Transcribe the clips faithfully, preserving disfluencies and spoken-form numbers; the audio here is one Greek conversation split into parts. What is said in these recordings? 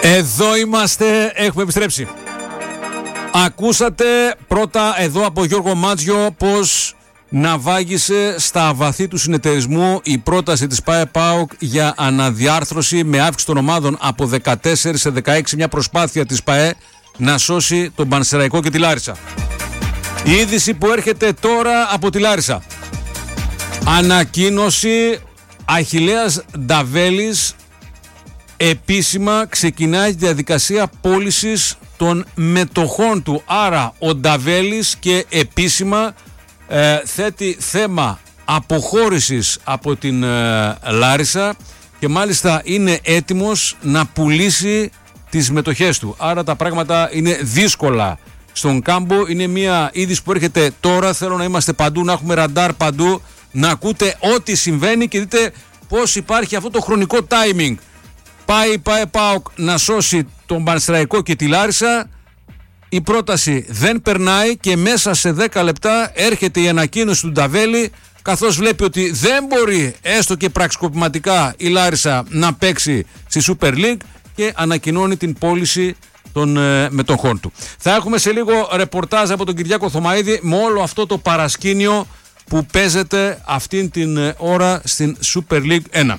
Εδώ είμαστε, έχουμε επιστρέψει. Ακούσατε πρώτα εδώ από Γιώργο Μάτζιο πως ναυάγησε στα βαθύ του συνεταιρισμού η πρόταση της ΠΑΕ ΠΑΟΚ για αναδιάρθρωση με αύξηση των ομάδων από δεκατέσσερα σε δεκαέξι, μια προσπάθεια της ΠΑΕ να σώσει τον Πανσεραϊκό και τη Λάρισα. Η είδηση που έρχεται τώρα από τη Λάρισα. Ανακοίνωση: Αχιλλέας Νταβέλης επίσημα ξεκινάει τη διαδικασία πώλησης των μετοχών του. Άρα ο Νταβέλης και επίσημα ε, θέτει θέμα αποχώρησης από την ε, Λάρισα και μάλιστα είναι έτοιμος να πουλήσει τις μετοχές του. Άρα τα πράγματα είναι δύσκολα στον κάμπο. Είναι μια είδηση που έρχεται τώρα. Θέλω να είμαστε παντού, να έχουμε ραντάρ παντού, να ακούτε ό,τι συμβαίνει και δείτε πως υπάρχει αυτό το χρονικό timing. Πάει η ΠΑΕ ΠΑΟΚ να σώσει τον Πανσεραϊκό και τη Λάρισα. Η πρόταση δεν περνάει και μέσα σε δέκα λεπτά έρχεται η ανακοίνωση του Νταβέλη, καθώς βλέπει ότι δεν μπορεί έστω και πραξικοπηματικά η Λάρισα να παίξει στη Super League και ανακοινώνει την πώληση των ε, μετοχών του. Θα έχουμε σε λίγο ρεπορτάζ από τον Κυριάκο Θωμαΐδη με όλο αυτό το παρασκήνιο που παίζεται αυτήν την ε, ώρα στην Super League ένα.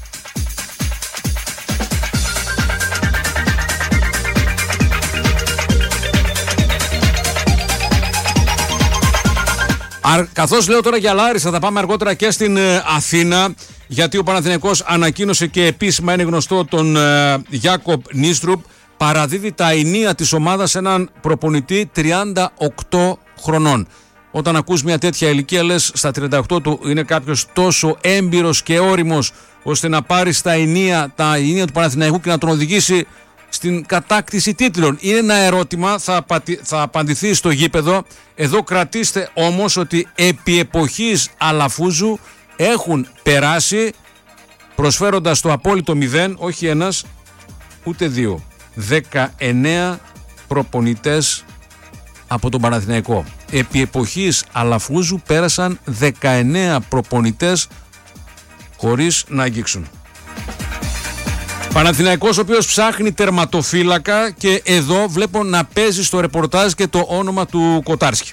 Καθώς λέω τώρα για Λάρισα, θα πάμε αργότερα και στην ε, Αθήνα, γιατί ο Παναθηναϊκός ανακοίνωσε και επίσημα, είναι γνωστό, τον ε, Γιάκοπ Νίστρουπ, παραδίδει τα ενία της ομάδας σε έναν προπονητή τριάντα οκτώ χρονών. Όταν ακούς μια τέτοια ηλικία, λες στα τριάντα οκτώ του είναι κάποιος τόσο έμπειρος και όριμος ώστε να πάρει στα ενία, τα ενία του Παναθηναϊκού και να τον οδηγήσει στην κατάκτηση τίτλων. Είναι ένα ερώτημα, θα, απατη, θα απαντηθεί στο γήπεδο. Εδώ κρατήστε όμως ότι επί εποχής Αλαφούζου έχουν περάσει, προσφέροντας το απόλυτο μηδέν, όχι ένας ούτε δύο, δεκαεννέα προπονητές από τον Παναθηναϊκό. Επί εποχής Αλαφούζου πέρασαν δεκαεννέα προπονητές χωρίς να αγγίξουν. Παναθηναϊκός ο οποίος ψάχνει τερματοφύλακα και εδώ βλέπω να παίζει στο ρεπορτάζ και το όνομα του Κοτάρσκι.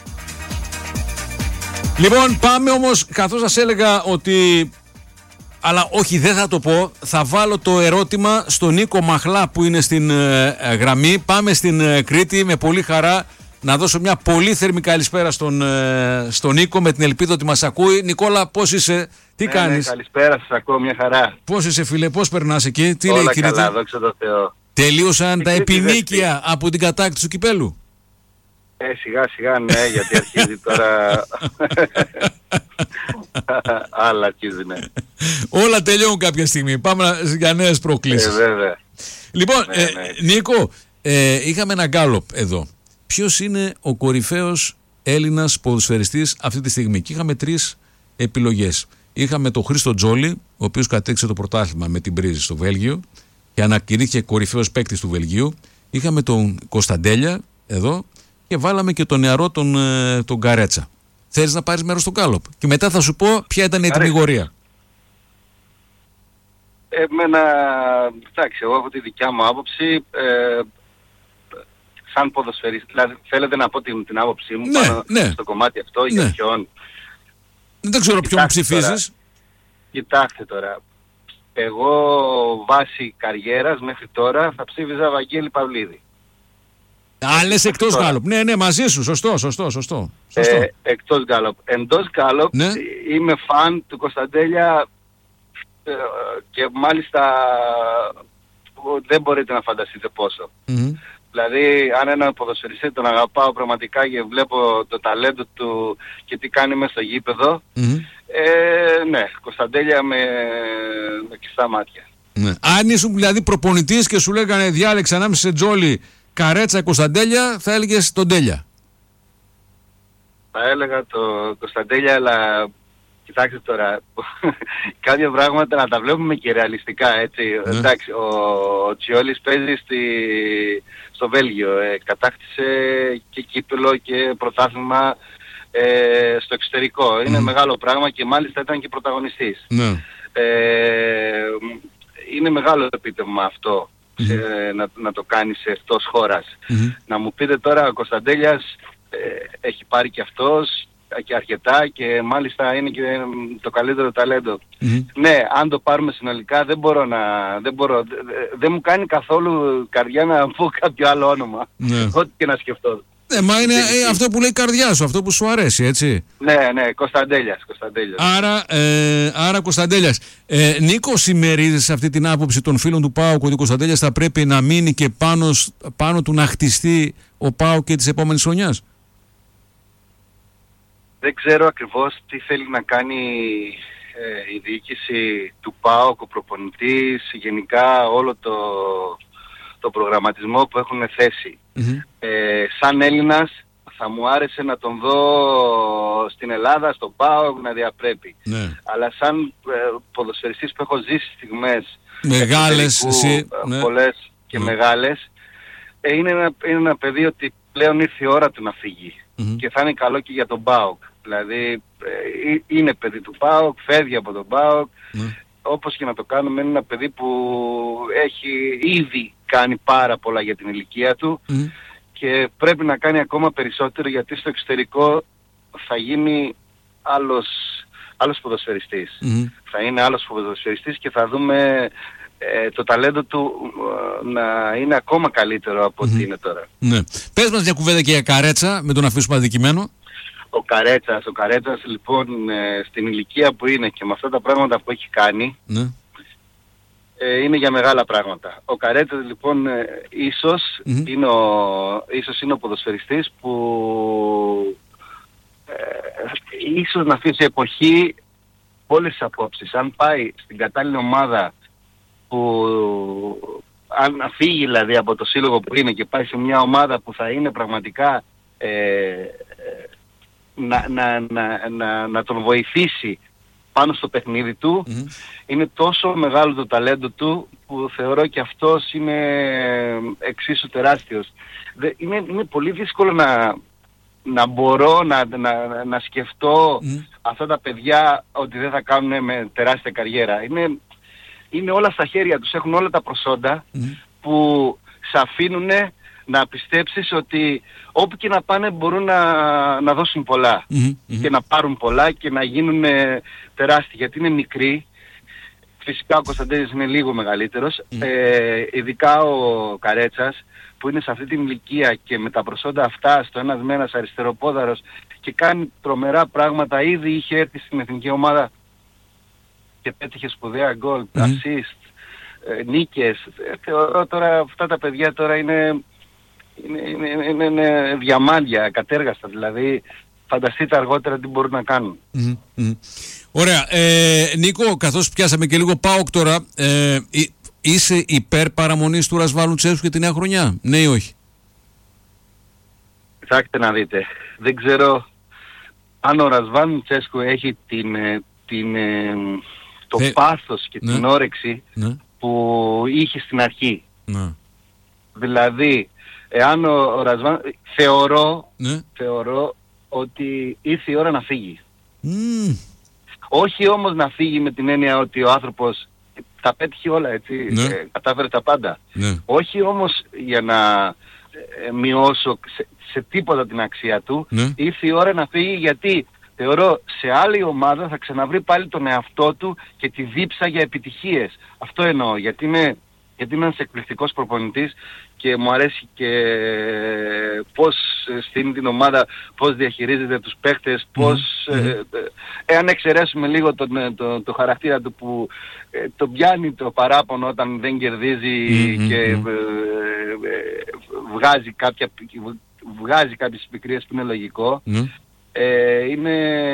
Λοιπόν, πάμε όμως, καθώς σας έλεγα ότι, αλλά όχι, δεν θα το πω, θα βάλω το ερώτημα στον Νίκο Μαχλά που είναι στην ε, γραμμή. Πάμε στην ε, Κρήτη με πολύ χαρά να δώσω μια πολύ θερμή καλησπέρα στον, ε, στον Νίκο, με την ελπίδα ότι μας ακούει. Νικόλα, πώς είσαι, τι ναι, κάνεις? Ναι, καλησπέρα σας, ακούω, μια χαρά. Πώς είσαι, φίλε, πώς περνάς εκεί, τι όλα λέει η Κρήτη? Καλά, δόξα τω Θεώ. Τελείωσαν η τα επινίκια από την κατάκτηση του κυπέλου? Ε, σιγά σιγά ναι, γιατί αρχίζει τώρα... Άλλα αρχίζει, ναι. Όλα τελειώνουν κάποια στιγμή, πάμε για νέες προκλήσεις. Ε, βέβαια. Λοιπόν, ναι, ε, ναι. Νίκο, ε, είχαμε ένα γκάλοπ εδώ. Ποιος είναι ο κορυφαίος Έλληνας ποδοσφαιριστής αυτή τη στιγμή? Και είχαμε τρεις επιλογές. Είχαμε τον Χρήστο Τζόλι, ο οποίος κατέκτησε το πρωτάθλημα με την Πρίζη στο Βέλγιο και ανακηρύχθηκε κορυφαίος παίκτης του Βελγίου. Είχαμε τον Κωνσταντέλια εδώ και βάλαμε και τον νεαρό τον, τον Καρέτσα. Θέλεις να πάρεις μέρος στο γκάλοπ? Και μετά θα σου πω ποια ήταν η ετοιμιγορία. Εμένα, εντάξει, εγώ έχω τη δικιά μου άποψη. Ε, σαν ποδοσφαιριστή, δηλαδή θέλετε να πω την, την άποψή μου, ναι, πάνω ναι. στο κομμάτι αυτό, ναι. για ποιον? Δεν ξέρω ποιον ψηφίζεις. Τώρα, κοιτάξτε τώρα, εγώ βάσει καριέρας μέχρι τώρα θα ψήφιζα Βαγγέλη Παυλίδη. Α, λες εκτός γκάλοπ. Ναι, ναι, μαζί σου, σωστό, σωστό, σωστό. σωστό. Ε, εκτός γκάλοπ. Εντός γκάλοπ, ναι. Είμαι φαν του Κωνσταντέλια ε, και μάλιστα δεν μπορείτε να φανταστείτε πόσο. Mm-hmm. Δηλαδή, αν ένα ποδοσφαιριστή τον αγαπάω πραγματικά και βλέπω το ταλέντο του και τι κάνει μέσα στο γήπεδο, mm-hmm. ε, ναι, Κωνσταντέλια με, με κλειστά μάτια. Ναι. Αν ήσουν δηλαδή προπονητής και σου λέγανε διάλεξε ανάμεσα σε Τζόλι, Καρέτσα, Κωνσταντέλια, θα έλεγες τον Τέλια? Θα έλεγα το Κωνσταντέλια, αλλά κοιτάξτε τώρα, κάποια πράγματα να τα βλέπουμε και ρεαλιστικά, έτσι. Ναι. Εντάξει, ο, ο Τσιόλης παίζει στη, στο Βέλγιο, ε, κατάκτησε και κύπελλο και πρωτάθλημα ε, στο εξωτερικό. Είναι mm. μεγάλο πράγμα και μάλιστα ήταν και πρωταγωνιστής. Ναι. Ε, είναι μεγάλο επίτευγμα αυτό. mm-hmm. σε, να, να το κάνει σε εκτός χώρας. Mm-hmm. Να μου πείτε τώρα, ο Κωνσταντέλιας ε, έχει πάρει και αυτός και αρκετά και μάλιστα είναι και το καλύτερο ταλέντο. Mm-hmm. Ναι, αν το πάρουμε συνολικά δεν μπορώ να... Δεν, μπορώ, δεν μου κάνει καθόλου καρδιά να πω κάποιο άλλο όνομα. Mm-hmm. Ό,τι και να σκεφτώ. Ναι, μα είναι ε, αυτό που λέει η καρδιά σου, αυτό που σου αρέσει, έτσι. Ναι, ναι, Κωνσταντέλιας, Κωνσταντέλιας. Άρα, ε, άρα Κωνσταντέλιας. Ε, Νίκο, συμμερίζεσαι αυτή την άποψη των φίλων του ΠΑΟΚ ότι ο Κωνσταντέλιας θα πρέπει να μείνει και πάνω, πάνω του να χτιστεί ο ΠΑΟΚ και της επόμενης χρονιάς? Δεν ξέρω ακριβώς τι θέλει να κάνει ε, η διοίκηση του ΠΑΟΚ, ο προπονητής, γενικά όλο το, το προγραμματισμό που έχουν θέσει. Mm-hmm. Ε, σαν Έλληνας θα μου άρεσε να τον δω στην Ελλάδα, στο ΠΑΟΚ, να διαπρέπει. Ναι. Αλλά σαν ε, ποδοσφαιριστής που έχω ζήσει στιγμές μεγάλες, εσύ, ναι. πολλές και ναι. μεγάλες, ε, είναι, ένα, είναι ένα παιδί ότι πλέον ήρθε η ώρα του να φύγει. Mm-hmm. Και θα είναι καλό και για τον ΠΑΟΚ. Δηλαδή ε, είναι παιδί του ΠΑΟΚ, φεύγει από τον ΠΑΟΚ. Mm-hmm. Όπως και να το κάνουμε, είναι ένα παιδί που έχει ήδη κάνει πάρα πολλά για την ηλικία του mm-hmm. και πρέπει να κάνει ακόμα περισσότερο, γιατί στο εξωτερικό θα γίνει άλλος, άλλος ποδοσφαιριστής. Mm-hmm. Θα είναι άλλος ποδοσφαιριστής και θα δούμε ε, το ταλέντο του ε, να είναι ακόμα καλύτερο από mm-hmm. ό,τι είναι τώρα. Ναι. Πες μας μια κουβέντα και για Καρέτσα, με τον αφήσουμε αδικημένο. Ο Καρέτσας, ο Καρέτσας λοιπόν ε, στην ηλικία που είναι και με αυτά τα πράγματα που έχει κάνει, ναι. ε, είναι για μεγάλα πράγματα. Ο Καρέτσας λοιπόν ε, ίσως, mm-hmm. είναι ο, ίσως είναι ο ποδοσφαιριστής που ε, ίσως να αφήσει εποχή όλες τις απόψεις. Αν πάει στην κατάλληλη ομάδα, που αν φύγει δηλαδή από το σύλλογο που είναι και πάει σε μια ομάδα που θα είναι πραγματικά ε, να, να, να, να, να τον βοηθήσει πάνω στο παιχνίδι του, mm-hmm. είναι τόσο μεγάλο το ταλέντο του που θεωρώ και αυτός είναι εξίσου τεράστιος. Είναι, είναι πολύ δύσκολο να, να μπορώ να, να, να σκεφτώ mm. αυτά τα παιδιά ότι δεν θα κάνουν με τεράστια καριέρα. Είναι, είναι όλα στα χέρια τους, έχουν όλα τα προσόντα mm. που σε αφήνουν να πιστέψεις ότι όπου και να πάνε μπορούν να, να δώσουν πολλά mm-hmm. και να πάρουν πολλά και να γίνουν τεράστιοι, γιατί είναι μικροί. Φυσικά ο Κωνσταντέλιας είναι λίγο μεγαλύτερος, mm. ε, ειδικά ο Καρέτσας που είναι σε αυτή την ηλικία και με τα προσόντα αυτά, στο ένας με ένας αριστεροπόδαρος και κάνει τρομερά πράγματα. Ήδη είχε έρθει στην εθνική ομάδα και πέτυχε σπουδαία γκολ, mm. assist, ε, νίκες. Ε, θεωρώ τώρα αυτά τα παιδιά τώρα είναι, είναι, είναι, είναι, είναι διαμάντια, κατέργαστα. Δηλαδή φανταστείτε αργότερα τι μπορούν να κάνουν. Mm, mm. Ωραία. Ε, Νίκο, καθώς πιάσαμε και λίγο ΠΑΟΚ τώρα, ε, είσαι υπέρ παραμονής του Ρασβάν Λουτσέσκου και τη νέα χρονιά, ναι ή όχι? Κοιτάξτε να δείτε. Δεν ξέρω αν ο Ρασβάν Λουτσέσκου έχει την, την, το Θε... πάθος και ναι. την όρεξη ναι. που είχε στην αρχή. Ναι. Δηλαδή, εάν ο, ο Ρασβάν... Θεωρώ, ναι. θεωρώ ότι ήρθε η ώρα να φύγει. Mm. Όχι όμως να φύγει με την έννοια ότι ο άνθρωπος τα πέτυχε όλα, έτσι, ναι. ε, κατάφερε τα πάντα. Ναι. Όχι όμως για να ε, μειώσω σε, σε τίποτα την αξία του. Ναι. Ήρθε η ώρα να φύγει, γιατί θεωρώ σε άλλη ομάδα θα ξαναβρει πάλι τον εαυτό του και τη δίψα για επιτυχίες. Αυτό εννοώ, γιατί είναι, γιατί είναι ένας εκπληκτικός προπονητής και μου αρέσει και πώς στην την ομάδα, πώς διαχειρίζεται τους παίχτες, πώς... Mm-hmm. Ε, ε, αν εξαιρέσουμε λίγο τον, το, το χαρακτήρα του που ε, τον πιάνει το παράπονο όταν δεν κερδίζει mm-hmm. και ε, ε, βγάζει, κάποια, βγάζει κάποιες πικρίες που είναι λογικό. Mm-hmm. Ε, είναι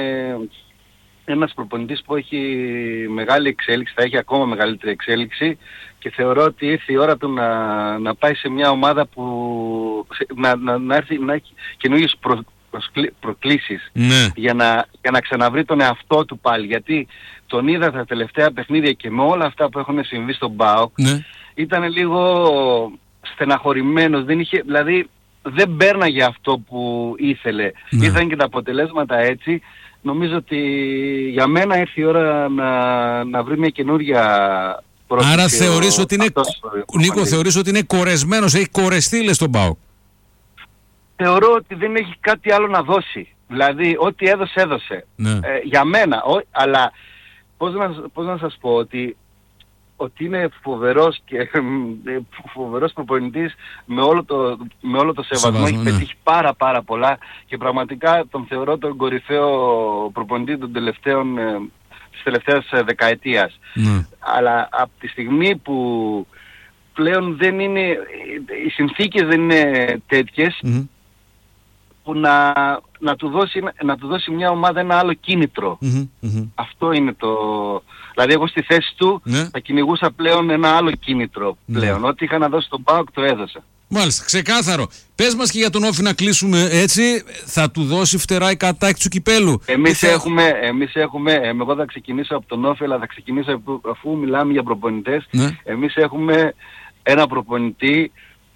ένας προπονητής που έχει μεγάλη εξέλιξη, θα έχει ακόμα μεγαλύτερη εξέλιξη και θεωρώ ότι ήρθε η ώρα του να, να πάει σε μια ομάδα που να, να, να έρθει να έχει καινούργιες προ, προκλήσεις ναι. για, να, για να ξαναβρει τον εαυτό του πάλι, γιατί τον είδα τα τελευταία παιχνίδια και με όλα αυτά που έχουν συμβεί στον ΠΑΟΚ ναι. ήταν λίγο στεναχωρημένος, δεν είχε, δηλαδή δεν πέρναγε αυτό που ήθελε, ναι. ήρθαν και τα αποτελέσματα έτσι. Νομίζω ότι για μένα ήρθε η ώρα να, να βρει μια καινούρια Άρα θεωρείς ότι είναι, Νίκο, θεωρείς ότι είναι κορεσμένος, έχει κορεστεί λες τον ΠΑΟΚ? Θεωρώ ότι δεν έχει κάτι άλλο να δώσει. Δηλαδή, ό,τι έδωσε, έδωσε. Ναι. Ε, για μένα, ό, αλλά πώς να, πώς να σας πω, ότι, ότι είναι φοβερός και φοβερός προπονητής με όλο το, με όλο το σεβασμό. Σεβασμό, έχει ναι. πετύχει πάρα πάρα πολλά και πραγματικά τον θεωρώ τον κορυφαίο προπονητή των τελευταίων, της τελευταίας δεκαετίας. Ναι. Αλλά από τη στιγμή που πλέον δεν είναι, οι συνθήκες δεν είναι τέτοιες, mm-hmm. που να, να, του δώσει, να του δώσει μια ομάδα ένα άλλο κίνητρο. Mm-hmm. Mm-hmm. Αυτό είναι το... Δηλαδή εγώ στη θέση του ναι. θα κυνηγούσα πλέον ένα άλλο κίνητρο πλέον. Ναι. Ό,τι είχα να δώσει στον ΠΑΟΚ το έδωσα. Μάλιστα, ξεκάθαρο. Πες μας και για τον Όφη να κλείσουμε έτσι, θα του δώσει φτερά η κατάκτηση του κυπέλου? Εμείς θα... έχουμε, εμείς έχουμε, εγώ θα ξεκινήσω από τον Όφη, αλλά θα ξεκινήσω αφού μιλάμε για προπονητές. Ναι. Εμείς έχουμε ένα προπονητή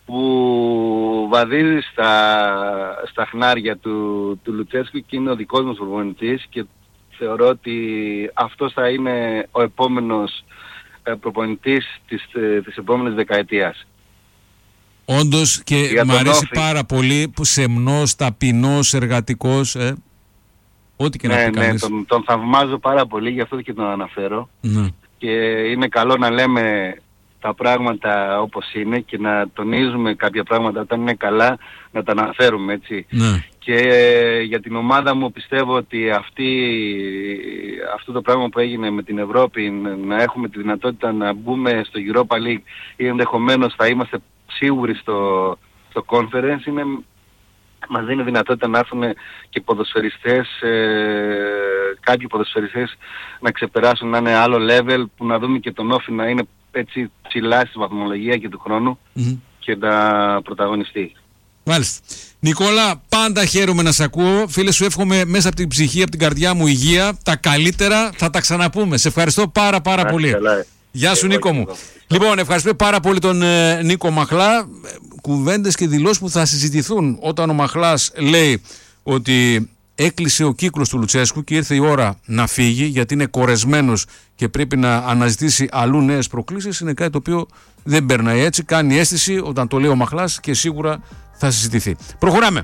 που βαδίζει στα, στα χνάρια του, του Λουτσέσκου και είναι ο δικός μας προπονητής και θεωρώ ότι αυτός θα είναι ο επόμενος προπονητής της, της επόμενης δεκαετίας. Όντως και μου αρέσει Όφη. πάρα πολύ που σεμνός, ταπεινός, εργατικός, ε. ό,τι και ναι, να πει ναι, κανείς. Τον, τον θαυμάζω πάρα πολύ, γι' αυτό και τον αναφέρω. Ναι. Και είναι καλό να λέμε τα πράγματα όπως είναι και να τονίζουμε κάποια πράγματα όταν είναι καλά, να τα αναφέρουμε, έτσι. Ναι. Και για την ομάδα μου πιστεύω ότι αυτή, αυτό το πράγμα που έγινε με την Ευρώπη, να έχουμε τη δυνατότητα να μπούμε στο Europa League ή ενδεχομένως θα είμαστε σίγουροι στο, στο conference, είναι, μας δίνει δυνατότητα να έρθουν και ποδοσφαιριστές, ε, κάποιοι ποδοσφαιριστές να ξεπεράσουν, να είναι άλλο level, που να δούμε και τον Όφη να είναι έτσι ψηλά στη βαθμολογία και του χρόνου mm-hmm. και να πρωταγωνιστεί. Μάλιστα. Νικόλα, πάντα χαίρομαι να σε ακούω. Φίλε, σου εύχομαι μέσα από την ψυχή, από την καρδιά μου υγεία, τα καλύτερα, θα τα ξαναπούμε. Σε ευχαριστώ πάρα πάρα Ά, πολύ. Καλά. Γεια σου, Νίκο μου. Λοιπόν, ευχαριστούμε πάρα πολύ τον ε, Νίκο Μαχλά. Κουβέντες και δηλώσεις που θα συζητηθούν όταν ο Μαχλάς λέει ότι έκλεισε ο κύκλος του Λουτσέσκου και ήρθε η ώρα να φύγει γιατί είναι κορεσμένος και πρέπει να αναζητήσει αλλού νέες προκλήσεις. Είναι κάτι το οποίο δεν περνάει έτσι. Κάνει αίσθηση όταν το λέει ο Μαχλάς και σίγουρα θα συζητηθεί. Προχωράμε.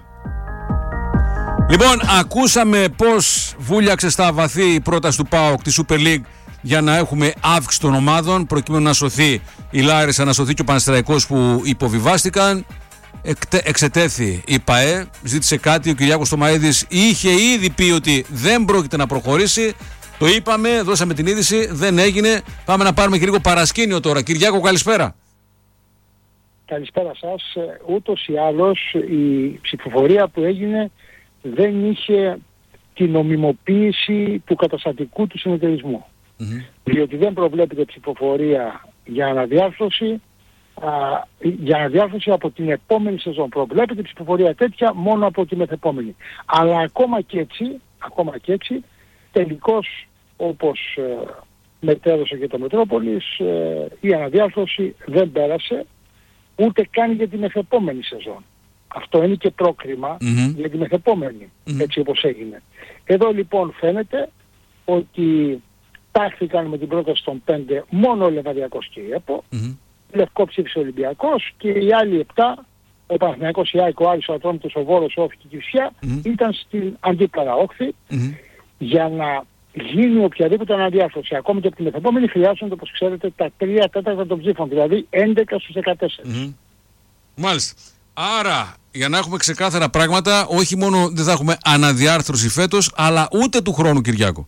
Λοιπόν, ακούσαμε πώς βούλιαξε στα βαθύ η πρόταση του ΠΑΟΚ τη Super League για να έχουμε αύξηση των ομάδων προκειμένου να σωθεί η Λάρισα, να σωθεί και ο Πανσεραϊκός που υποβιβάστηκαν. Εξετέθη η ΠΑΕ, ζήτησε κάτι, ο Κυριάκος Τομαΐδης είχε ήδη πει ότι δεν πρόκειται να προχωρήσει. Το είπαμε, δώσαμε την είδηση, δεν έγινε. Πάμε να πάρουμε και λίγο παρασκήνιο τώρα. Κυριάκο, καλησπέρα. Καλησπέρα σας. Ούτως ή άλλως η ψηφοφορία που έγινε δεν είχε την νομιμοποίηση του καταστατικού του συνεταιρισμού. Mm-hmm. Διότι δεν προβλέπεται ψηφοφορία για αναδιάρθρωση, α, για αναδιάρθρωση από την επόμενη σεζόν. Προβλέπεται ψηφοφορία τέτοια μόνο από τη μεθεπόμενη. Αλλά ακόμα και έτσι, ακόμα και έτσι τελικώς όπως ε, μετέδωσε και το Μετρόπολης, ε, η αναδιάρθρωση δεν πέρασε ούτε καν για τη μεθεπόμενη σεζόν. Αυτό είναι και πρόκριμα mm-hmm. για τη μεθεπόμενη, mm-hmm. έτσι όπως έγινε. Εδώ λοιπόν φαίνεται ότι τάχθηκαν με την πρόταση των πέντε μόνο ο Λεβαδιακός και η ΕΠΟ, mm-hmm. Λευκό ψήφισε ο Ολυμπιακός και οι άλλοι επτά, ο Παναθηναϊκός, η ΑΕΚ, ο Άρης, ο Ατρόμητος, ο Βόλος, ο Όφη και η Κηφισιά, mm-hmm. ήταν στην αντίπερα όχθη mm-hmm. για να γίνει οποιαδήποτε αναδιάρθρωση. Ακόμη και από την μεθεπόμενη χρειάζονται, όπως ξέρετε, τα τρία τέταρτα των ψήφων, δηλαδή έντεκα στους δεκατέσσερα. Mm-hmm. Μάλιστα. Άρα, για να έχουμε ξεκάθαρα πράγματα, όχι μόνο δεν θα έχουμε αναδιάρθρωση φέτος, αλλά ούτε του χρόνου, Κυριάκο.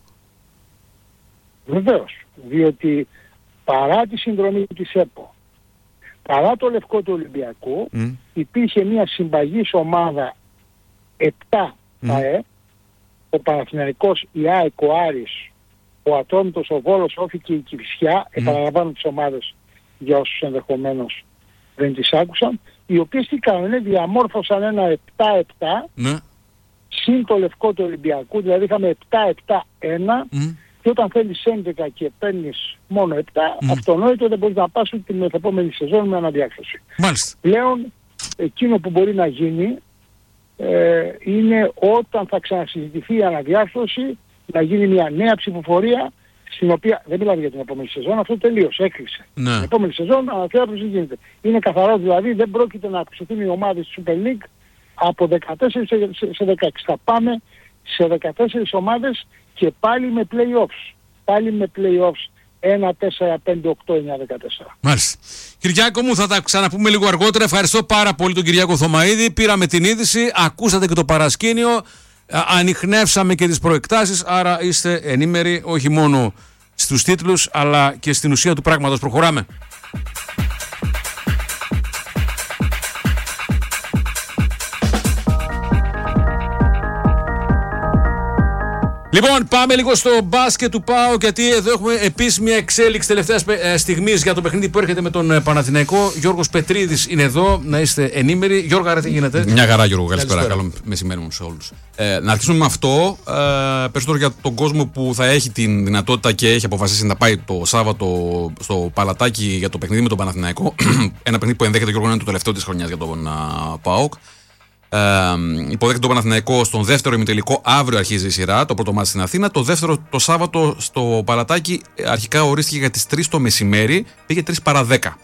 Βεβαίως, διότι παρά τη συνδρομή της ΕΠΟ, παρά το λευκό του Ολυμπιακού, mm. υπήρχε μια συμπαγής ομάδα επτά mm. ΑΕ, ο Παναθηναϊκός, η ΑΕΚ, ο Άρης, ο Ατρόμητος, ο Βόλος, ο Όφη και η Κηφισιά, mm. επαναλαμβάνω τις ομάδες για όσους ενδεχομένως δεν τις άκουσαν, οι οποίες τι κάνανε, διαμόρφωσαν ένα επτά επτά mm. συν το λευκό του Ολυμπιακού, δηλαδή είχαμε επτά επτά ένα mm. και όταν θέλεις έντεκα και παίρνεις μόνο επτά, mm. αυτονόητο δεν μπορείς να πας την μεθεπόμενη σεζόν με αναδιάρθρωση. Μάλιστα. Πλέον εκείνο που μπορεί να γίνει ε, είναι όταν θα ξανασυζητηθεί η αναδιάρθρωση να γίνει μια νέα ψηφοφορία στην οποία δεν μιλάμε για την επόμενη σεζόν, αυτό τελείωσε, έκλεισε. Ναι. Την επόμενη σεζόν αναθεώρηση γίνεται. Είναι καθαρό δηλαδή, δεν πρόκειται να αυξηθούν οι ομάδες της Super League από δεκατέσσερα σε δεκαέξι. Θα πάμε σε δεκατέσσερις ομάδες και πάλι με play-offs. Πάλι με play-offs ένα, τέσσερα, πέντε, οκτώ, εννιά, δεκατέσσερα. Μάλιστα. Κυριάκο μου, θα τα ξαναπούμε λίγο αργότερα. Ευχαριστώ πάρα πολύ τον Κυριάκο Θωμαίδη. Πήραμε την είδηση, ακούσατε και το παρασκήνιο, ανιχνεύσαμε και τις προεκτάσεις, άρα είστε ενήμεροι όχι μόνο στους τίτλους αλλά και στην ουσία του πράγματος. Προχωράμε. Λοιπόν, πάμε λίγο στο μπάσκετ του ΠΑΟΚ, γιατί εδώ έχουμε επίσης μια εξέλιξη τελευταίας στιγμής για το παιχνίδι που έρχεται με τον Παναθηναϊκό. Γιώργος Πετρίδης είναι εδώ, να είστε ενήμεροι. Γιώργο, άρα τι γίνεται? Μια χαρά, Γιώργο, καλησπέρα. Καλό μεσημέρι μου σε όλους. Ε, να αρχίσουμε με αυτό. Ε, περισσότερο για τον κόσμο που θα έχει την δυνατότητα και έχει αποφασίσει να πάει το Σάββατο στο Παλατάκι για το παιχνίδι με τον Παναθηναϊκό. Ένα παιχνίδι που ενδέχεται, Γιώργο, να είναι το τελευταίο της χρονιάς για τον uh, ΠΑΟΚ. Ε, υποδέχεται τον Παναθηναϊκό στον δεύτερο ημιτελικό. Αύριο αρχίζει η σειρά, το πρώτο μάτι στην Αθήνα. Το δεύτερο το Σάββατο στο Παλατάκι αρχικά ορίστηκε για τις τρεις το μεσημέρι, πήγε τρεις παρά δέκα.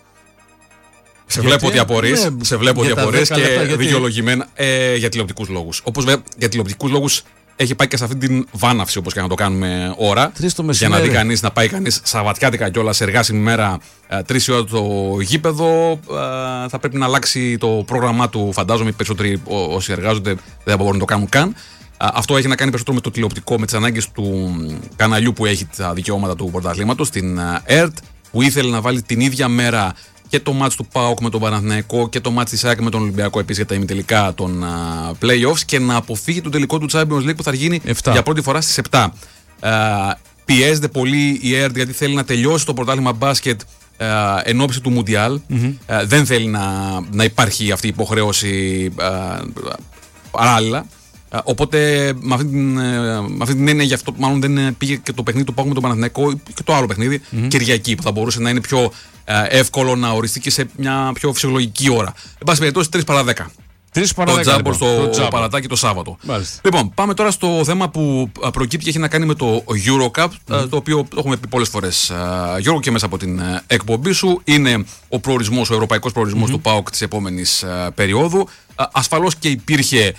Σε γιατί, βλέπω ότι απορείς, ναι, σε βλέπω ότι απορείς και γιατί... δικαιολογημένα ε, για τηλεοπτικούς λόγους. Όπως βέβαια για τηλεοπτικούς λόγους έχει πάει και σε αυτή την βάναυση, όπως και να το κάνουμε ώρα. Για να δει κανείς, να πάει κανείς σαββατιάτικα κιόλας σε εργάσιμη μέρα, τρεις η ώρα το γήπεδο. Ε, θα πρέπει να αλλάξει το πρόγραμμά του, φαντάζομαι. Οι περισσότεροι όσοι εργάζονται δεν μπορούν να το κάνουν καν. Ε, αυτό έχει να κάνει περισσότερο με το τηλεοπτικό, με τις ανάγκες του καναλιού που έχει τα δικαιώματα του πρωταθλήματος, την ΕΡΤ, που ήθελε να βάλει την ίδια μέρα και το μάτς του ΠΑΟΚ με τον Παναθηναϊκό και το μάτς της ΑΕΚ με τον Ολυμπιακό επίσης για τα ημιτελικά των uh, play-offs, και να αποφύγει τον τελικό του Champions League που θα γίνει επτά για πρώτη φορά στις επτά. Uh, πιέζεται πολύ η ΕΡΤ γιατί θέλει να τελειώσει το πρωτάθλημα μπάσκετ uh, εν ώψη του Μουντιάλ. Mm-hmm. Uh, δεν θέλει να, να υπάρχει αυτή η υποχρέωση uh, παράλληλα. Uh, οπότε με αυτή, την, uh, με αυτή την έννοια, γι' αυτό μάλλον δεν πήγε και το παιχνίδι του ΠΑΟΚ με τον Παναθηναϊκό και το άλλο παιχνίδι, mm-hmm. Κυριακή, που θα μπορούσε να είναι πιο uh, εύκολο να οριστεί και σε μια πιο φυσιολογική ώρα. Εν πάση περιπτώσει, τρεις παρά δέκα. τρεις παρά δέκα. Το τζάμπορ στο το Παλατάκι το Σάββατο. Μάλιστα. Λοιπόν, πάμε τώρα στο θέμα που προκύπτει και έχει να κάνει με το EuroCup, mm-hmm. το οποίο το έχουμε πει πολλές φορές, uh, Γιώργο, και μέσα από την uh, εκπομπή σου. Είναι ο προορισμός, ο ευρωπαϊκός προορισμός mm-hmm. του ΠΑΟΚ της επόμενης uh, περίοδου. Uh, ασφαλώς και υπήρχε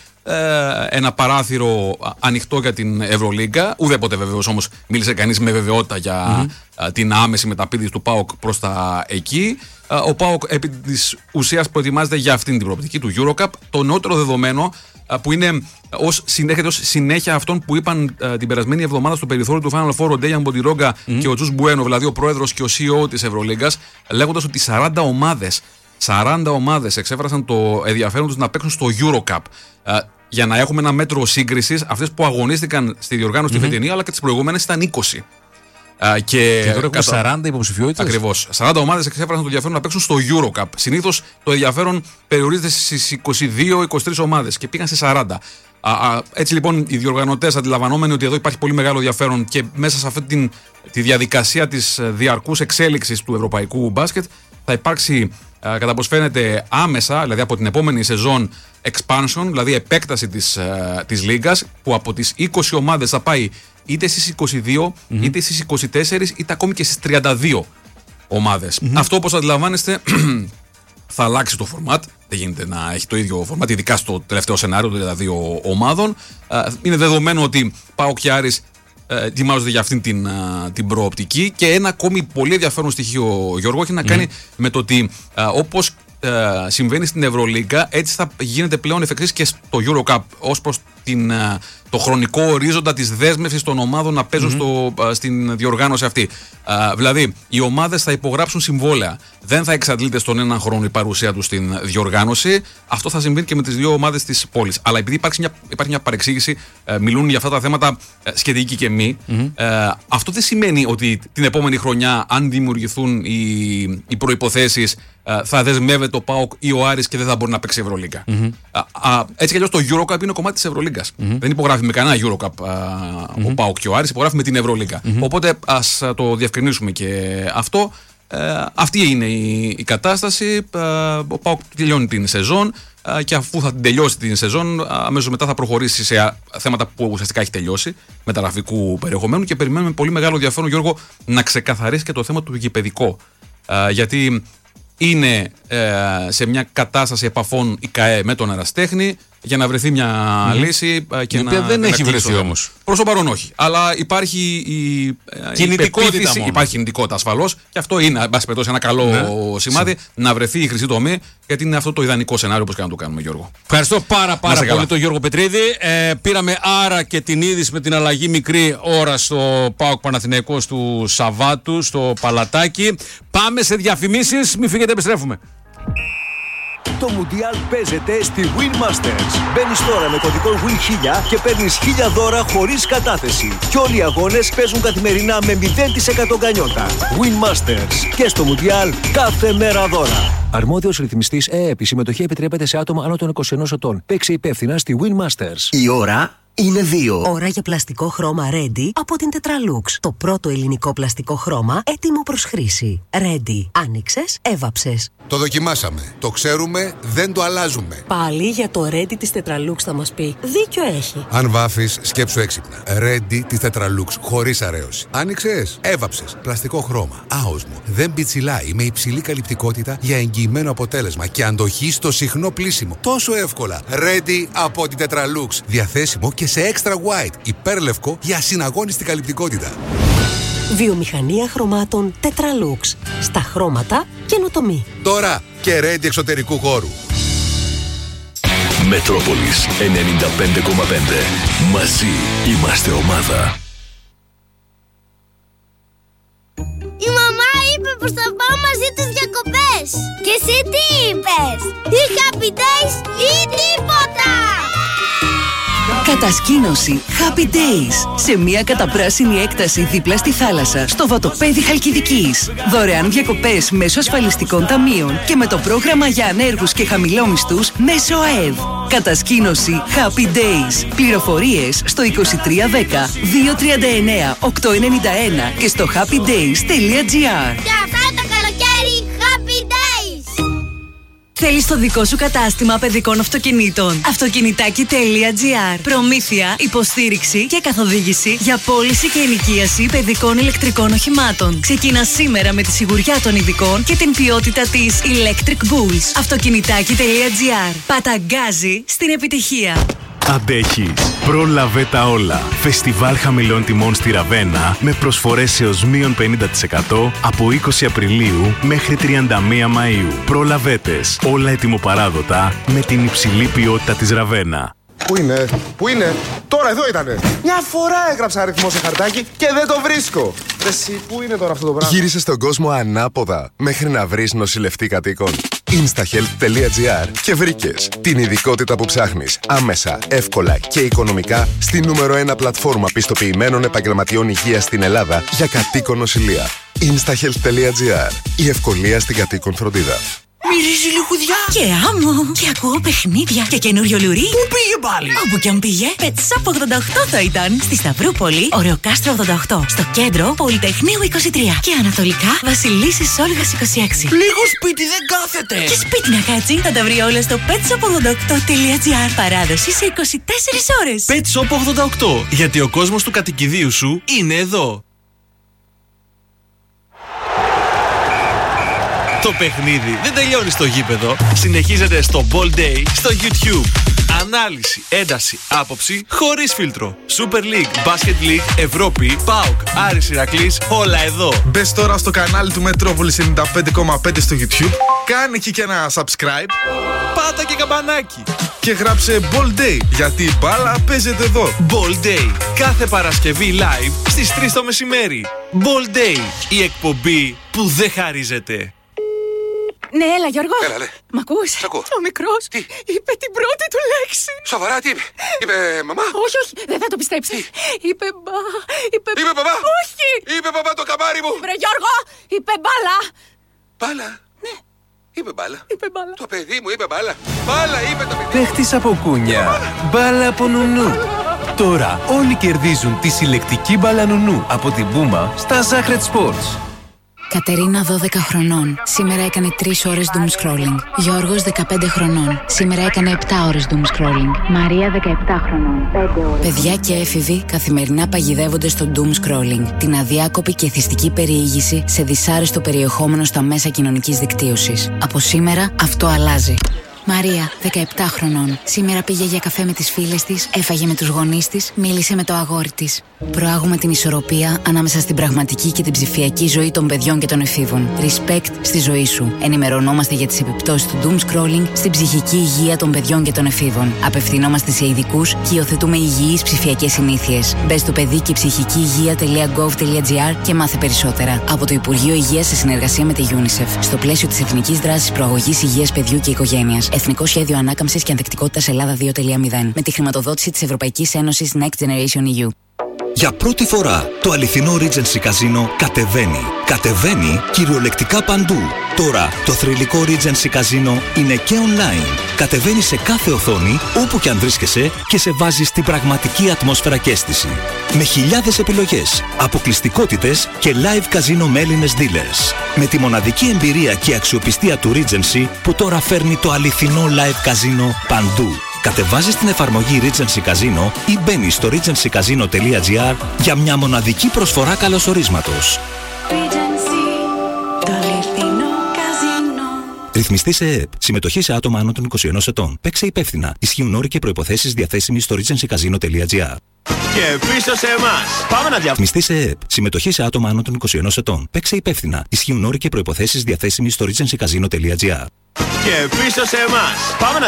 ένα παράθυρο ανοιχτό για την Ευρωλίγκα. Ουδέποτε βεβαίως όμως μίλησε κανείς με βεβαιότητα για mm-hmm. την άμεση μεταπίδηση του ΠΑΟΚ προς τα εκεί. Ο ΠΑΟΚ επί της ουσίας προετοιμάζεται για αυτήν την προοπτική του EuroCup. Το νεότερο δεδομένο, που είναι ως συνέχεια, ως συνέχεια αυτών που είπαν την περασμένη εβδομάδα στο περιθώριο του Final Four ο Ντέιαν Μποντιρόγκα mm-hmm. και ο Τζους Μπουένο, δηλαδή ο πρόεδρος και ο σι ι ο της Ευρωλίγκας, λέγοντας ότι σαράντα ομάδες σαράντα ομάδες εξέφρασαν το ενδιαφέρον τους να παίξουν στο EuroCup. Uh, για να έχουμε ένα μέτρο σύγκρισης, αυτές που αγωνίστηκαν στη διοργάνωση mm-hmm. τη φετινή, αλλά και τις προηγούμενες ήταν είκοσι. Uh, και και τώρα έχουμε σαράντα υποψηφιότητες. Ακριβώς. σαράντα ομάδες εξέφρασαν το ενδιαφέρον να παίξουν στο EuroCup. Συνήθως το ενδιαφέρον περιορίζεται στις είκοσι δύο είκοσι τρεις ομάδες και πήγαν σε σαράντα. Uh, uh, έτσι λοιπόν οι διοργανωτές, αντιλαμβανόμενοι ότι εδώ υπάρχει πολύ μεγάλο ενδιαφέρον και μέσα σε αυτή την, τη διαδικασία της διαρκούς εξέλιξης του ευρωπαϊκού μπάσκετ, θα υπάρξει, Uh, κατά πώς φαίνεται, άμεσα, δηλαδή από την επόμενη σεζόν, expansion, δηλαδή επέκταση της, uh, της Λίγκας, που από τις είκοσι ομάδες θα πάει είτε στις είκοσι δύο, mm-hmm. είτε στις είκοσι τέσσερα, είτε ακόμη και στις τριάντα δύο ομάδες. Mm-hmm. Αυτό, όπως αντιλαμβάνεστε, θα αλλάξει το format. Δεν γίνεται να έχει το ίδιο format, ειδικά στο τελευταίο σενάριο των τριάντα δύο ομάδων. Uh, είναι δεδομένο ότι ΠΑΟΚ και Άρης ετοιμάζονται για αυτήν την, την προοπτική. Και ένα ακόμη πολύ ενδιαφέρον στοιχείο, Γιώργο, έχει να κάνει mm. με το ότι α, όπως α, συμβαίνει στην Ευρωλίγκα, έτσι θα γίνεται πλέον εφ' εξής και στο EuroCup, ως προς την, α, το χρονικό ορίζοντα της δέσμευσης των ομάδων να παίζουν mm-hmm. στο, α, στην διοργάνωση αυτή. Α, δηλαδή, οι ομάδες θα υπογράψουν συμβόλαια. Δεν θα εξαντλείται στον έναν χρόνο η παρουσία τους στην διοργάνωση. Αυτό θα συμβεί και με τις δύο ομάδες της πόλης. Αλλά επειδή υπάρχει μια, υπάρχει μια παρεξήγηση, ε, μιλούν για αυτά τα θέματα ε, σχετικοί και μη, mm-hmm. ε, αυτό δεν σημαίνει ότι την επόμενη χρονιά, αν δημιουργηθούν οι, οι προϋποθέσεις, ε, θα δεσμεύεται το ΠΑΟΚ ή ο Άρης και δεν θα μπορεί να παίξει Ευρωλίγκα. Mm-hmm. Ε, ε, έτσι κι αλλιώς το EuroCup είναι κομμάτι της Ευρωλίγκας. Mm-hmm. Δεν υπογράφει με κανένα EuroCup ε, mm-hmm. ο ΠΑΟΚ και ο Άρης, υπογράφει με την Ευρωλίγκα. Mm-hmm. Οπότε ας το διευκρινίσουμε και αυτό. Ε, αυτή είναι η, η κατάσταση. Ε, ο ΠΑΟΚ τελειώνει την σεζόν ε, και αφού θα την τελειώσει την σεζόν, αμέσως μετά θα προχωρήσει σε θέματα που ουσιαστικά έχει τελειώσει, μεταγραφικού περιεχομένου, και περιμένουμε πολύ μεγάλο ενδιαφέρον, Γιώργο, να ξεκαθαρίσει και το θέμα του γηπεδικό. Ε, γιατί είναι ε, σε μια κατάσταση επαφών η ΚΑΕ με τον Εραστέχνη για να βρεθεί μια mm. λύση και η να, οποία δεν να έχει βρεθεί όμως. Προς το παρόν όχι. Αλλά υπάρχει η κινητικότητα, η υπάρχει κινητικότητα ασφαλώς, και αυτό είναι, εν πάση περιπτώσει, ένα καλό ναι. σημάδι, να βρεθεί η χρυσή τομή, γιατί είναι αυτό το ιδανικό σενάριο, όπως και να το κάνουμε, Γιώργο. Ευχαριστώ πάρα πάρα πολύ καλά τον Γιώργο Πετρίδη. Ε, πήραμε άρα και την είδηση με την αλλαγή μικρή ώρα στο ΠΑΟΚ Παναθηναϊκός του Σαββάτου, στο Παλατάκι. Πάμε σε διαφημίσεις, μην φύγετε, επιστρέφουμε. Το Μουντιάλ παίζεται στη Win Masters. Μπαίνεις τώρα με κωδικό Win χίλια και παίρνεις χίλια δώρα χωρίς κατάθεση. Και όλοι οι αγώνες παίζουν καθημερινά με μηδέν τοις εκατό γκανιότα. Win Masters. Και στο Μουντιάλ κάθε μέρα δώρα. Αρμόδιος ρυθμιστής ΕΕΠ. Η συμμετοχή επιτρέπεται σε άτομα άνω των είκοσι ενός ετών. Παίξε υπεύθυνα στη Win Masters. Η ώρα είναι δύο. Ώρα για πλαστικό χρώμα Ready από την Tetralux. Το πρώτο ελληνικό πλαστικό χρώμα έτοιμο προς χρήση. Ready. Άνοιξες, έβαψες. Το δοκιμάσαμε. Το ξέρουμε, δεν το αλλάζουμε. Πάλι για το Ready της Tetralux θα μας πει. Δίκιο έχει. Αν βάφεις, σκέψου έξυπνα. Ready της Tetralux, χωρίς αρέωση. Άνοιξες, έβαψες. Πλαστικό χρώμα. Άοσμο. Δεν πιτσιλάει. Με υψηλή καλυπτικότητα για εγγυημένο αποτέλεσμα και αντοχή στο συχνό πλύσιμο. Τόσο εύκολα. Ready από την Tetralux. Διαθέσιμο και σε extra white. Υπέρλευκο για ασυναγώνιστη καλυπτικότητα. Βιομηχανία χρωμάτων Tetralux. Στα χρώματα καινοτομή. Τώρα και Ready εξωτερικού χώρου. Μετρόπολης ενενήντα πέντε κόμμα πέντε. Μαζί είμαστε ομάδα. Η μαμά είπε πως θα πάω μαζί τους διακοπές. Και εσύ τι είπες? Ή Happy Days ή τίποτα. Κατασκήνωση Happy Days σε μια καταπράσινη έκταση δίπλα στη θάλασσα στο βατοπέδι Χαλκιδικής. Δωρεάν διακοπές μέσω ασφαλιστικών ταμείων και με το πρόγραμμα για ανέργους και χαμηλόμισθους μέσω ΑΕΔ. Κατασκήνωση Happy Days. Πληροφορίες στο είκοσι τρία δέκα δύο τριάντα εννέα οκτακόσια ενενήντα ένα και στο happydays τελεία gr. Και αυτά το καλοκαίρι Happy Days. Θέλεις το δικό σου κατάστημα παιδικών αυτοκινήτων? Αυτοκινητάκι τελεία gr. Προμήθεια, υποστήριξη και καθοδήγηση για πώληση και ενοικίαση παιδικών ηλεκτρικών οχημάτων. Ξεκίνα σήμερα με τη σιγουριά των ειδικών και την ποιότητα της Electric Bulls. Αυτοκινητάκι τελεία gr. Παταγκάζει στην επιτυχία. Αντέχεις. Πρόλαβε τα όλα. Φεστιβάλ χαμηλών τιμών στη Ραβένα με προσφορές έως μείον πενήντα τοις εκατό από είκοσι Απριλίου μέχρι τριάντα μία Μαΐου. Προλαβέτες. Όλα ετοιμοπαράδοτα με την υψηλή ποιότητα της Ραβένα. Πού είναι, πού είναι, τώρα εδώ ήτανε. Μια φορά έγραψα αριθμό σε χαρτάκι και δεν το βρίσκω. Εσύ, πού είναι τώρα αυτό το πράγμα? Γύρισε στον κόσμο ανάποδα μέχρι να βρεις νοσηλευτή κατοίκων. instahealth τελεία gr και βρήκες την ειδικότητα που ψάχνεις άμεσα, εύκολα και οικονομικά στη νούμερο ένα πλατφόρμα πιστοποιημένων επαγγελματιών υγείας στην Ελλάδα για κατοίκον νοσηλεία. instahealth τελεία gr. Η ευκολία στην κατοίκον φροντίδα. Μυρίζει λιχουδιά και άμμο και ακούω παιχνίδια και καινούριο λουρί. Πού πήγε πάλι? Όπου κι αν πήγε, Pet Shop ογδόντα οκτώ θα ήταν. Στη Σταυρούπολη, Ωρεοκάστρο ογδόντα οκτώ. Στο κέντρο, Πολυτεχνείου είκοσι τρία. Και ανατολικά, Βασιλίσσης Όλγας είκοσι έξι. Λίγο σπίτι δεν κάθεται. Και σπίτι να κάτσει, θα τα βρει όλα στο πετ σοπ ογδόντα οκτώ τελεία gr. Παράδοση σε είκοσι τέσσερις ώρες. Pet Shop ογδόντα οκτώ. Γιατί ο κόσμος του κατοικιδίου σου είναι εδώ. Το παιχνίδι δεν τελειώνει στο γήπεδο. Συνεχίζεται στο Ball Day στο YouTube. Ανάλυση, ένταση, άποψη χωρίς φίλτρο. Super League, Basket League, Ευρώπη, ΠΑΟΚ, Άρης Ηρακλής, όλα εδώ. Μπες τώρα στο κανάλι του Μετρόπολης ενενήντα πέντε κόμμα πέντε στο YouTube. Κάνε εκεί και ένα subscribe. Πάτα και καμπανάκι. Και γράψε Ball Day, γιατί η μπάλα παίζεται εδώ. Ball Day, κάθε Παρασκευή live στις τρεις το μεσημέρι. Ball Day, η εκπομπή που δεν χαρίζεται. Ναι, έλα Γιώργο. Έλα, ναι. Μ' ακούς? Σ' ακούω. Ο μικρός τι? είπε την πρώτη του λέξη. Σοβαρά, τι είπε? Είπε μαμά? Όχι, όχι, δεν θα το πιστέψει. Είπε μπα... Είπε, είπε μπαμπά? Όχι. Είπε μπαμπά το καμάρι μου. Βρε Γιώργο, είπε μπάλα. Μπάλα? Ναι. Είπε μπάλα. Είπε μπάλα. Το παιδί μου είπε μπάλα. Μπάλα είπε το παιδί. Παίχτης από κούνια. Μπάλα από νουνού. Τώρα όλοι κερδίζουν τη συλλεκτική μπάλα νουνού από την Πούμα στα Zacred Sports. Κατερίνα δώδεκα χρονών. Σήμερα έκανε τρεις ώρες doom scrolling. Γιώργος δεκαπέντε χρονών. Σήμερα έκανε επτά ώρες doom scrolling. Μαρία δεκαεπτά χρονών. πέντε ώρες. Παιδιά και έφηβοι καθημερινά παγιδεύονται στο doom scrolling. Την αδιάκοπη και εθιστική περιήγηση σε δυσάρεστο περιεχόμενο στα μέσα κοινωνικής δικτύωσης. Από σήμερα αυτό αλλάζει. Μαρία, δεκαεπτά χρονών. Σήμερα πήγε για καφέ με τις φίλες της, έφαγε με τους γονείς της, μίλησε με το αγόρι της. Προάγουμε την ισορροπία ανάμεσα στην πραγματική και την ψηφιακή ζωή των παιδιών και των εφήβων. Respect στη ζωή σου. Ενημερωνόμαστε για τις επιπτώσεις του doom scrolling στην ψυχική υγεία των παιδιών και των εφήβων. Απευθυνόμαστε σε ειδικούς και υιοθετούμε υγιείς ψηφιακές συνήθειες. Μπες στο παιδί και ψυχική υγεία.gov.gr και μάθε περισσότερα. Από το Υπουργείο Υγείας σε συνεργασία με τη UNICEF. Στο πλαίσιο της Εθνικής Δράσης Προαγωγής Υγείας Παιδιού και Οικογένειας. Εθνικό Σχέδιο Ανάκαμψης και Ανθεκτικότητας Ελλάδα δύο κόμμα μηδέν. Με τη χρηματοδότηση της Ευρωπαϊκής Ένωσης Next Generation ι γιου. Για πρώτη φορά το αληθινό Regency Casino κατεβαίνει. Κατεβαίνει κυριολεκτικά παντού. Τώρα το θρυλικό Regency Casino είναι και online. Κατεβαίνει σε κάθε οθόνη, όπου και αν βρίσκεσαι, και σε βάζει στην πραγματική ατμόσφαιρα και αίσθηση. Με χιλιάδες επιλογές, αποκλειστικότητες και live casino με Έλληνες dealers. Με τη μοναδική εμπειρία και αξιοπιστία του Regency που τώρα φέρνει το αληθινό live casino παντού. Κατεβάζεις την εφαρμογή Regency Casino ή μπαίνεις στο regency casino τελεία gr για μια μοναδική προσφορά καλωσορίσματος. Ρυθμιστή σε ΕΕΠ. Συμμετοχή σε άτομα άνω των είκοσι ενός ετών. Παίξε υπεύθυνα. Ισχύουν όροι και προϋποθέσεις διαθέσιμοι στο regency casino τελεία gr. Και πίσω σε εμάς. Πάμε να διαβάσουμε. Ρυθμιστή σε ΕΕΠ. Συμμετοχή σε άτομα άνω των είκοσι ενός ετών. Παίξε υπεύθυνα. Ισχύουν όροι και προϋποθέσεις διαθέσιμοι στο regency casino τελεία gr. Και πίσω σε εμάς. Πάμε να